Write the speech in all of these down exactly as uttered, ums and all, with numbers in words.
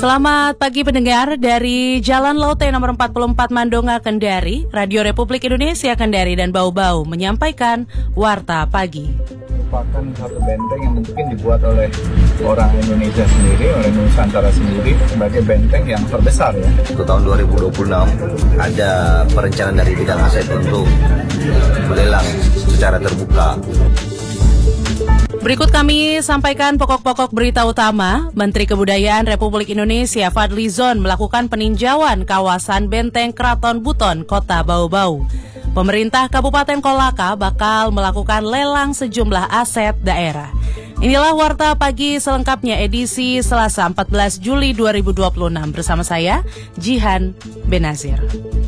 Selamat pagi pendengar dari Jalan Laute nomor empat puluh empat Mandonga Kendari, Radio Republik Indonesia Kendari dan Bau-Bau menyampaikan Warta Pagi. Merupakan satu benteng yang mungkin dibuat oleh orang Indonesia sendiri, oleh Nusantara sendiri sebagai benteng yang terbesar ya. Untuk tahun dua ribu dua puluh enam ada perencanaan dari bidang aset untuk melelang secara terbuka. Berikut kami sampaikan pokok-pokok berita utama. Menteri Kebudayaan Republik Indonesia Fadlizon melakukan peninjauan kawasan Benteng Keraton Buton, Kota Bau-Bau. Pemerintah Kabupaten Kolaka bakal melakukan lelang sejumlah aset daerah. Inilah Warta Pagi selengkapnya edisi Selasa empat belas Juli dua ribu dua puluh enam bersama saya, Jihan Benazir.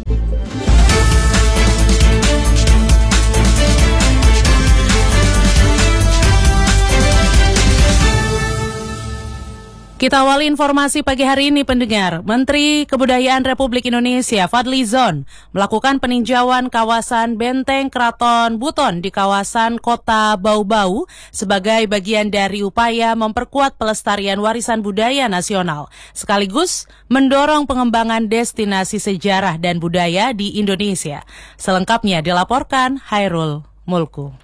Kita awali informasi pagi hari ini pendengar. Menteri Kebudayaan Republik Indonesia Fadlizon melakukan peninjauan kawasan Benteng Keraton Buton di kawasan Kota Bau-Bau sebagai bagian dari upaya memperkuat pelestarian warisan budaya nasional, sekaligus mendorong pengembangan destinasi sejarah dan budaya di Indonesia. Selengkapnya dilaporkan Hairul Mulku.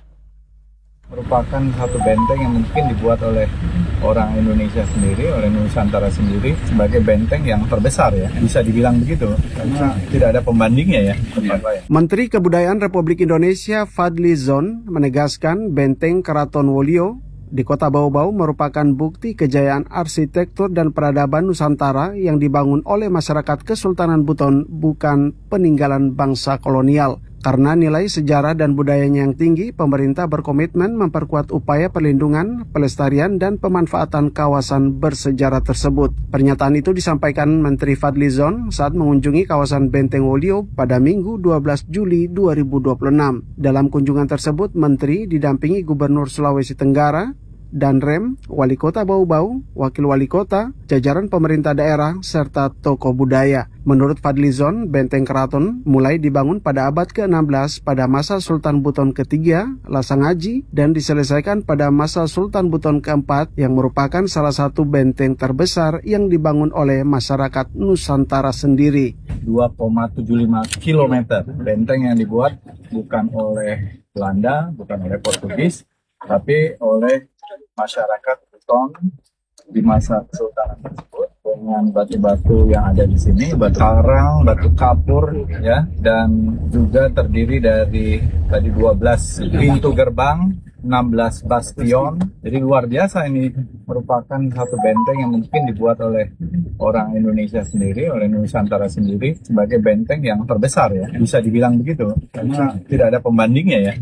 Merupakan satu benteng yang mungkin dibuat oleh orang Indonesia sendiri, oleh Nusantara sendiri sebagai benteng yang terbesar ya, bisa dibilang begitu karena tidak ada pembandingnya ya. Menteri Kebudayaan Republik Indonesia Fadlizon menegaskan Benteng Keraton Wolio di Kota Bau-Bau merupakan bukti kejayaan arsitektur dan peradaban Nusantara yang dibangun oleh masyarakat Kesultanan Buton, bukan peninggalan bangsa kolonial. Karena nilai sejarah dan budayanya yang tinggi, pemerintah berkomitmen memperkuat upaya perlindungan, pelestarian, dan pemanfaatan kawasan bersejarah tersebut. Pernyataan itu disampaikan Menteri Fadlizon saat mengunjungi kawasan Benteng Wolio pada Minggu dua belas Juli dua ribu dua puluh enam. Dalam kunjungan tersebut, Menteri didampingi Gubernur Sulawesi Tenggara, Danrem, Wali Kota Bau-Bau, Wakil Wali Kota, jajaran pemerintah daerah, serta tokoh budaya. Menurut Fadlizon, Benteng Keraton mulai dibangun pada abad ke enam belas pada masa Sultan Buton ketiga, Lasangaji, dan diselesaikan pada masa Sultan Buton keempat yang merupakan salah satu benteng terbesar yang dibangun oleh masyarakat Nusantara sendiri. dua koma tujuh lima kilometer benteng yang dibuat bukan oleh Belanda, bukan oleh Portugis, tapi oleh masyarakat Buton di masa kesultanan tersebut dengan batu-batu yang ada di sini, batu karang, batu kapur ya, dan juga terdiri dari tadi dua belas pintu gerbang, enam belas bastion. Jadi luar biasa, ini merupakan satu benteng yang mungkin dibuat oleh orang Indonesia sendiri, oleh Nusantara sendiri sebagai benteng yang terbesar ya, bisa dibilang begitu karena tidak ada pembandingnya ya.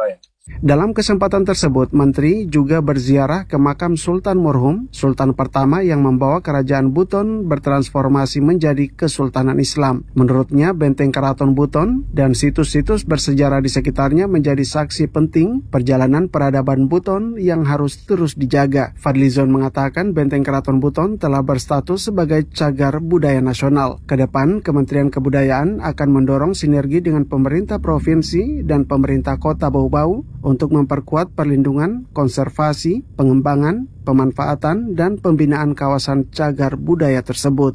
Dalam kesempatan tersebut, Menteri juga berziarah ke makam Sultan Murhum, Sultan pertama yang membawa kerajaan Buton bertransformasi menjadi Kesultanan Islam. Menurutnya, Benteng Keraton Buton dan situs-situs bersejarah di sekitarnya menjadi saksi penting perjalanan peradaban Buton yang harus terus dijaga. Fadlizon mengatakan Benteng Keraton Buton telah berstatus sebagai cagar budaya nasional. Kedepan, Kementerian Kebudayaan akan mendorong sinergi dengan pemerintah provinsi dan pemerintah Kota Bau-Bau untuk memperkuat perlindungan, konservasi, pengembangan, pemanfaatan, dan pembinaan kawasan cagar budaya tersebut.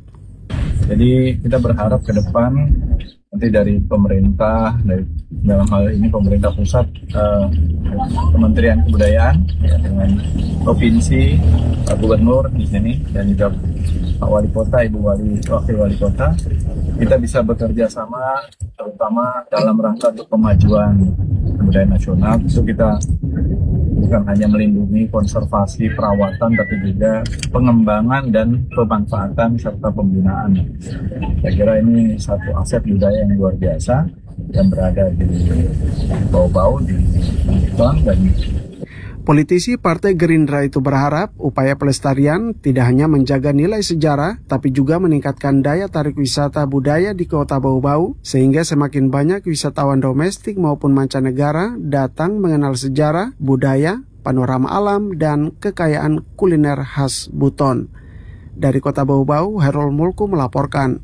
Jadi kita berharap ke depan nanti dari pemerintah, dari dalam hal ini pemerintah pusat, eh, Kementerian Kebudayaan ya, dengan provinsi, Pak Gubernur di sini, dan juga Pak Wali Kota, Ibu Wali, Wakil Wali Kota, kita bisa bekerja sama terutama dalam rangka untuk pemajuan kebudayaan nasional. Itu kita bukan hanya melindungi, konservasi, perawatan, tapi juga pengembangan dan pemanfaatan serta pembinaan. Saya kira ini satu aset budaya yang luar biasa yang berada di Bau-Bau, di Buton, dan Politisi Partai Gerindra itu berharap upaya pelestarian tidak hanya menjaga nilai sejarah, tapi juga meningkatkan daya tarik wisata budaya di Kota Bau-Bau, sehingga semakin banyak wisatawan domestik maupun mancanegara datang mengenal sejarah, budaya, panorama alam, dan kekayaan kuliner khas Buton. Dari Kota Bau-Bau, Hairul Mulku melaporkan.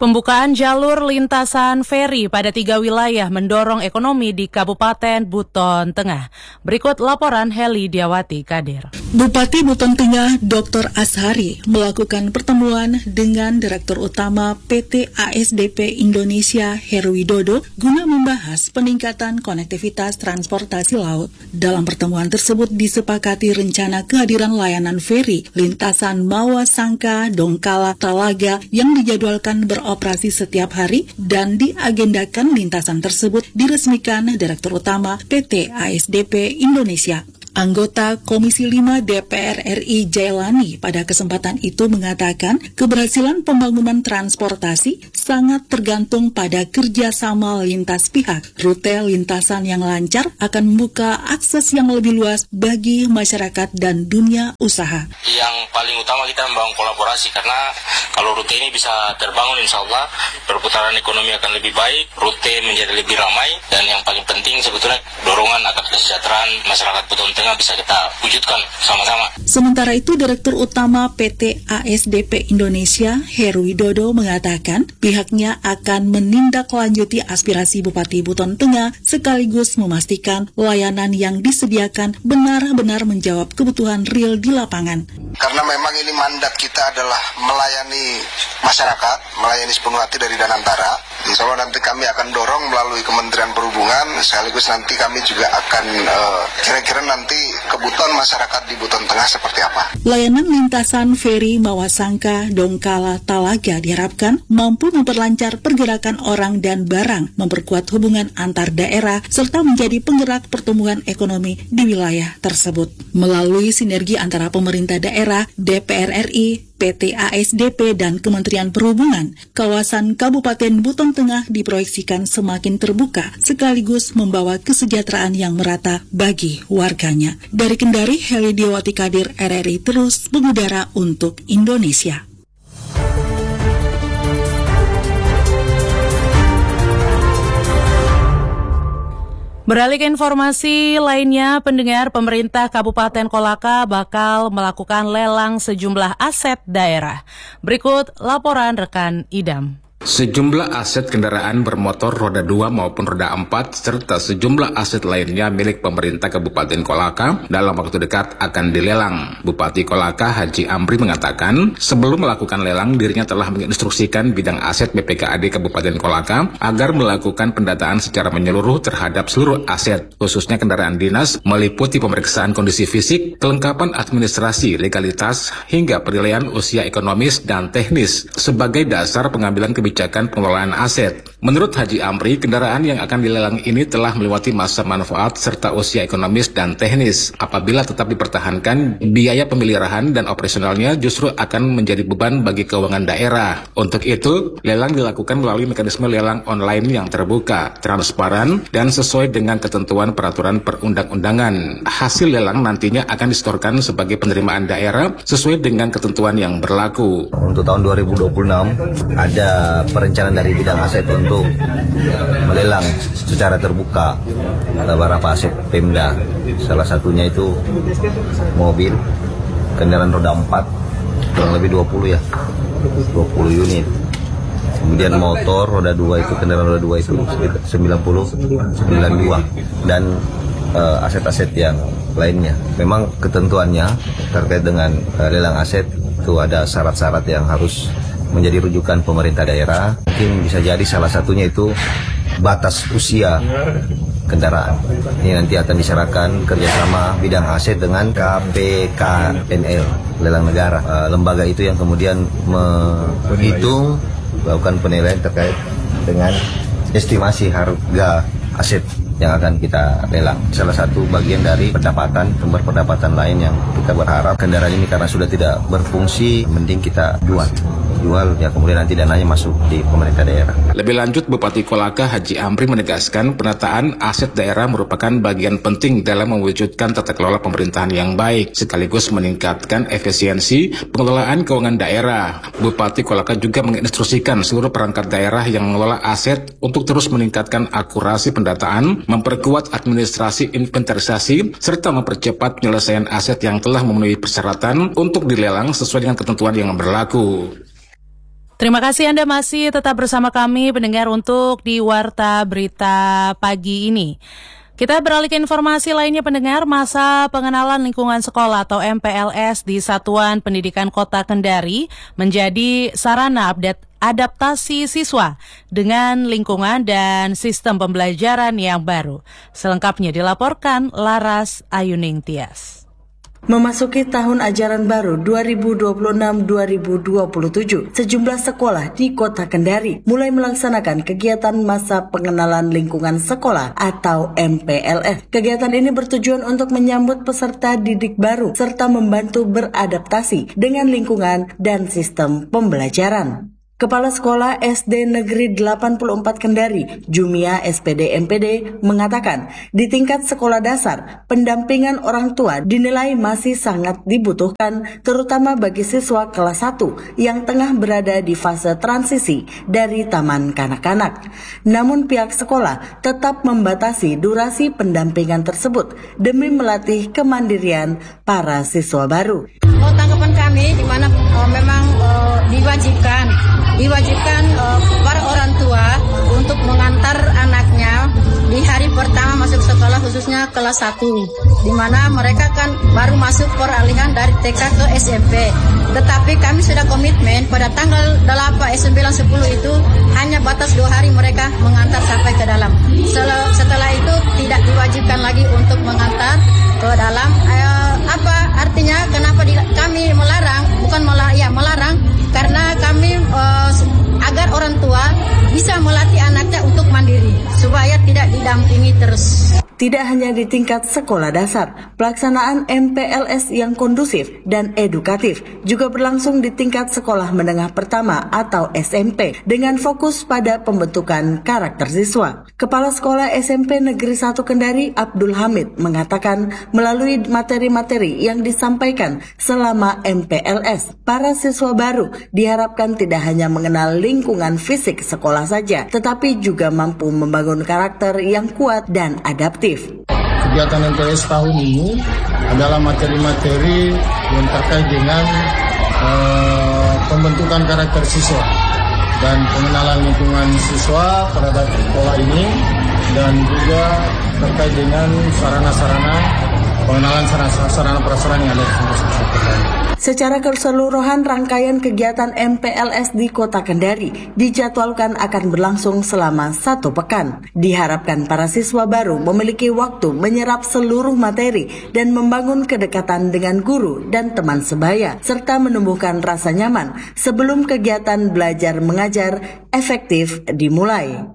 Pembukaan jalur lintasan feri pada tiga wilayah mendorong ekonomi di Kabupaten Buton Tengah. Berikut laporan Heli Diawati Kadir. Bupati Buton Tengah Doktor Ashari melakukan pertemuan dengan Direktur Utama P T A S D P Indonesia Heru Widodo guna membahas peningkatan konektivitas transportasi laut. Dalam pertemuan tersebut disepakati rencana kehadiran layanan feri lintasan Mawa Sangka Donggala Talaga yang dijadwalkan beroperasi setiap hari dan diagendakan lintasan tersebut diresmikan Direktur Utama P T A S D P Indonesia. Anggota Komisi lima D P R R I Jailani pada kesempatan itu mengatakan keberhasilan pembangunan transportasi sangat tergantung pada kerjasama lintas pihak. Rute lintasan yang lancar akan membuka akses yang lebih luas bagi masyarakat dan dunia usaha. Yang paling utama kita membangun kolaborasi karena kalau rute ini bisa terbangun insya Allah perputaran ekonomi akan lebih baik, rute menjadi lebih ramai dan yang paling penting sebetulnya dorongan akan kesejahteraan masyarakat Buton Tengah bisa kita wujudkan sama-sama. Sementara itu, Direktur Utama P T A S D P Indonesia, Heru Widodo, mengatakan pihaknya akan menindaklanjuti aspirasi Bupati Buton Tengah sekaligus memastikan layanan yang disediakan benar-benar menjawab kebutuhan real di lapangan. Karena memang ini mandat kita adalah melayani masyarakat, melayani sepenuh hati dari Danantara. Insya Allah nanti kami akan dorong melalui Kementerian Perhubungan, sekaligus nanti kami juga akan uh, kira-kira nanti kebutuhan masyarakat di Buton Tengah seperti apa. Layanan lintasan feri Mawa Sangka Donggala Talaga diharapkan mampu memperlancar pergerakan orang dan barang, memperkuat hubungan antar daerah, serta menjadi penggerak pertumbuhan ekonomi di wilayah tersebut. Melalui sinergi antara pemerintah daerah, D P R R I, P T A S D P, dan Kementerian Perhubungan, kawasan Kabupaten Buton Tengah diproyeksikan semakin terbuka sekaligus membawa kesejahteraan yang merata bagi warganya. Dari Kendari, Heli Diawati Kadir, R R I terus mengudara untuk Indonesia. Beralih ke informasi lainnya, pendengar, pemerintah Kabupaten Kolaka bakal melakukan lelang sejumlah aset daerah. Berikut laporan rekan Idam. Sejumlah aset kendaraan bermotor roda dua maupun roda empat serta sejumlah aset lainnya milik pemerintah Kabupaten Kolaka dalam waktu dekat akan dilelang. Bupati Kolaka Haji Amri mengatakan sebelum melakukan lelang dirinya telah menginstruksikan bidang aset B P K A D Kabupaten Kolaka agar melakukan pendataan secara menyeluruh terhadap seluruh aset, khususnya kendaraan dinas, meliputi pemeriksaan kondisi fisik, kelengkapan administrasi, legalitas, hingga penilaian usia ekonomis dan teknis sebagai dasar pengambilan kebijakan kebijakan pengelolaan aset. Menurut Haji Amri, kendaraan yang akan dilelang ini telah melewati masa manfaat serta usia ekonomis dan teknis. Apabila tetap dipertahankan, biaya pemeliharahan dan operasionalnya justru akan menjadi beban bagi keuangan daerah. Untuk itu, lelang dilakukan melalui mekanisme lelang online yang terbuka, transparan, dan sesuai dengan ketentuan peraturan perundang-undangan. Hasil lelang nantinya akan disetorkan sebagai penerimaan daerah sesuai dengan ketentuan yang berlaku. Untuk tahun dua ribu dua puluh enam ada perencanaan dari bidang aset untuk melelang secara terbuka ada beberapa aset Pemda. Salah satunya itu mobil, kendaraan roda empat, kurang lebih dua puluh ya, dua puluh unit. Kemudian motor roda dua itu, kendaraan roda dua itu sembilan puluh sembilan puluh dua dan uh, aset-aset yang lainnya. Memang ketentuannya terkait dengan uh, lelang aset itu ada syarat-syarat yang harus menjadi rujukan pemerintah daerah. Mungkin bisa jadi salah satunya itu batas usia kendaraan. Ini nanti akan diserahkan kerjasama bidang aset dengan K P K N L, lelang negara. Uh, lembaga itu yang kemudian menghitung, melakukan penilaian terkait dengan estimasi harga aset yang akan kita lelang. Salah satu bagian dari pendapatan, sumber pendapatan lain yang kita berharap kendaraan ini karena sudah tidak berfungsi, mending kita jual. Jual ya kemudian nanti dananya masuk di pemerintah daerah. Lebih lanjut, Bupati Kolaka Haji Amri menegaskan penataan aset daerah merupakan bagian penting dalam mewujudkan tata kelola pemerintahan yang baik, sekaligus meningkatkan efisiensi pengelolaan keuangan daerah. Bupati Kolaka juga menginstruksikan seluruh perangkat daerah yang mengelola aset untuk terus meningkatkan akurasi pendataan, memperkuat administrasi inventarisasi, serta mempercepat penyelesaian aset yang telah memenuhi persyaratan untuk dilelang sesuai dengan ketentuan yang berlaku. Terima kasih Anda masih tetap bersama kami pendengar untuk di Warta Berita pagi ini. Kita beralih ke informasi lainnya pendengar. Masa pengenalan lingkungan sekolah atau M P L S di Satuan Pendidikan Kota Kendari menjadi sarana update adaptasi siswa dengan lingkungan dan sistem pembelajaran yang baru. Selengkapnya dilaporkan Laras Ayuning Tias. Memasuki tahun ajaran baru dua ribu dua puluh enam dua ribu dua puluh tujuh, sejumlah sekolah di Kota Kendari mulai melaksanakan kegiatan masa pengenalan lingkungan sekolah atau M P L S. Kegiatan ini bertujuan untuk menyambut peserta didik baru serta membantu beradaptasi dengan lingkungan dan sistem pembelajaran. Kepala Sekolah S D Negeri delapan puluh empat Kendari, Jumia S P D M P D, mengatakan di tingkat sekolah dasar, pendampingan orang tua dinilai masih sangat dibutuhkan, terutama bagi siswa kelas satu yang tengah berada di fase transisi dari taman kanak-kanak. Namun pihak sekolah tetap membatasi durasi pendampingan tersebut demi melatih kemandirian para siswa baru. Oh, tanggapan kami di mana oh, memang oh, diwajibkan diwajibkan uh, para orang tua untuk mengantar anaknya di hari pertama masuk sekolah, khususnya kelas satu, di mana mereka kan baru masuk peralihan dari T K ke S M P. Tetapi kami sudah komitmen pada tanggal delapan, sembilan, sepuluh itu hanya batas dua hari mereka mengantar sampai ke dalam. Setelah, setelah itu tidak diwajibkan lagi untuk mengantar ke dalam. Eh, apa artinya? Kenapa di, kami melarang? Bukan melarang, ya melarang karena kami uh, agar orang tua bisa melatih anaknya untuk mandiri supaya tidak didampingi terus. Tidak hanya di tingkat sekolah dasar, pelaksanaan M P L S yang kondusif dan edukatif juga berlangsung di tingkat sekolah menengah pertama atau S M P dengan fokus pada pembentukan karakter siswa. Kepala Sekolah S M P Negeri satu Kendari, Abdul Hamid, mengatakan melalui materi-materi yang disampaikan selama M P L S, para siswa baru diharapkan tidak hanya mengenal lingkungan fisik sekolah saja, tetapi juga mampu membangun karakter yang kuat dan adaptif. Kegiatan M P L S tahun ini adalah materi-materi yang terkait dengan uh, pembentukan karakter siswa dan pengenalan lingkungan siswa terhadap sekolah ini, dan juga terkait dengan sarana-sarana pengenalan sarana prasarana yang ada di kampus sekolah. Secara keseluruhan, rangkaian kegiatan M P L S di Kota Kendari dijadwalkan akan berlangsung selama satu pekan. Diharapkan para siswa baru memiliki waktu menyerap seluruh materi dan membangun kedekatan dengan guru dan teman sebaya, serta menumbuhkan rasa nyaman sebelum kegiatan belajar mengajar efektif dimulai.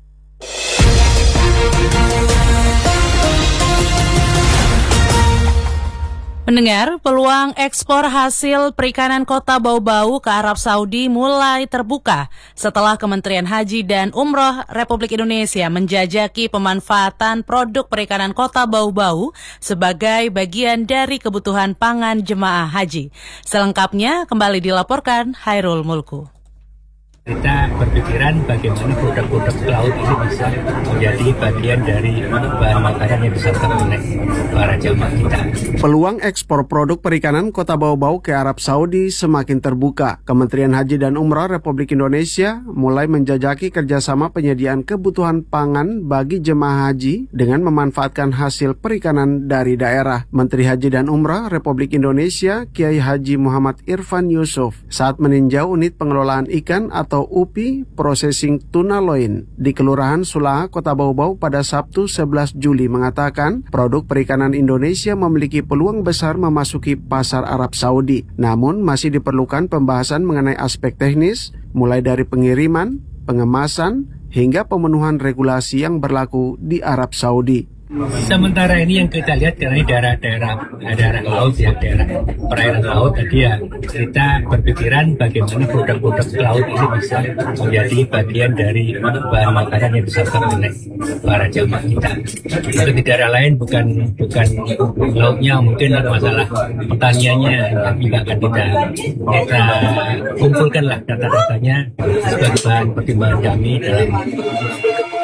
Pendengar, peluang ekspor hasil perikanan Kota Bau-Bau ke Arab Saudi mulai terbuka setelah Kementerian Haji dan Umroh Republik Indonesia menjajaki pemanfaatan produk perikanan Kota Bau-Bau sebagai bagian dari kebutuhan pangan jemaah haji. Selengkapnya kembali dilaporkan Hairul Mulku. Kita berpikiran bagaimana produk-produk laut ini bisa menjadi bagian dari bahan makanan yang disantap oleh para jamaah kita. Peluang ekspor produk perikanan Kota Bau-Bau ke Arab Saudi semakin terbuka. Kementerian Haji dan Umrah Republik Indonesia mulai menjajaki kerjasama penyediaan kebutuhan pangan bagi jemaah haji dengan memanfaatkan hasil perikanan dari daerah. Menteri Haji dan Umrah Republik Indonesia Kiai Haji Muhammad Irfan Yusuf saat meninjau unit pengelolaan ikan atau U P I Processing Tuna Loin di Kelurahan Sulaha, Kota Bau-Bau pada Sabtu sebelas Juli mengatakan produk perikanan Indonesia memiliki peluang besar memasuki pasar Arab Saudi. Namun masih diperlukan pembahasan mengenai aspek teknis mulai dari pengiriman, pengemasan, hingga pemenuhan regulasi yang berlaku di Arab Saudi. Sementara ini yang kita lihat karena ini daerah-daerah daerah laut ya, daerah perairan laut tadi ya, kita berpikiran bagaimana produk-produk laut ini bisa menjadi bagian dari bahan makanan yang disantap oleh para jamaah kita. Itu di daerah lain bukan bukan lautnya, mungkin masalah pertaniannya juga akan kita kita kumpulkanlah data-datanya sebagai bahan pertimbangan kami dalam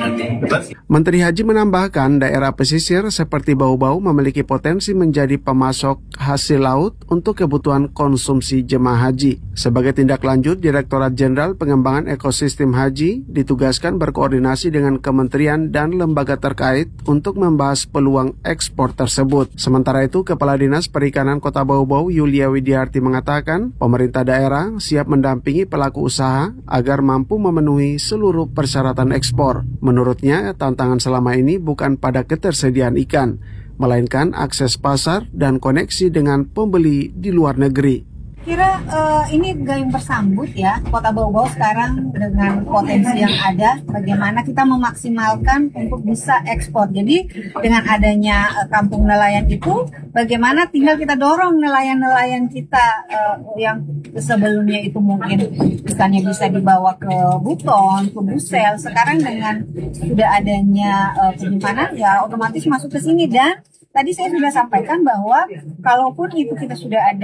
Menteri Haji menambahkan daerah pesisir seperti Bau-Bau memiliki potensi menjadi pemasok hasil laut untuk kebutuhan konsumsi jemaah haji. Sebagai tindak lanjut, Direktorat Jenderal Pengembangan Ekosistem Haji ditugaskan berkoordinasi dengan kementerian dan lembaga terkait untuk membahas peluang ekspor tersebut. Sementara itu, Kepala Dinas Perikanan Kota Bau-Bau Yulia Widiarti mengatakan pemerintah daerah siap mendampingi pelaku usaha agar mampu memenuhi seluruh persyaratan ekspor. Menurutnya, tantangan selama ini bukan pada ketersediaan ikan, melainkan akses pasar dan koneksi dengan pembeli di luar negeri. Kira uh, ini gayung bersambut ya, Kota Bau-Bau sekarang dengan potensi yang ada, bagaimana kita memaksimalkan untuk bisa ekspor. Jadi dengan adanya uh, kampung nelayan itu, bagaimana tinggal kita dorong nelayan-nelayan kita uh, yang sebelumnya itu mungkin ikannya bisa dibawa ke Buton, ke Busel. Sekarang dengan sudah adanya uh, penyimpanan, ya otomatis masuk ke sini. Dan tadi saya sudah sampaikan bahwa kalaupun itu kita sudah ada